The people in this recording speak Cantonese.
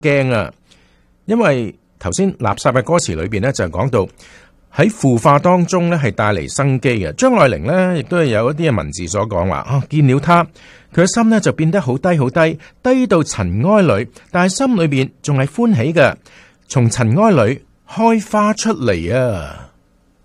驚啊！因為頭先垃圾嘅歌詞裏邊咧就講到喺腐化當中咧係帶嚟生機嘅。張愛玲咧亦都係有一啲嘅文字所講話，見了他，佢嘅心咧就變得好低好低，低到塵埃裏，但係心裏邊仲係歡喜嘅，從塵埃裏開花出嚟啊！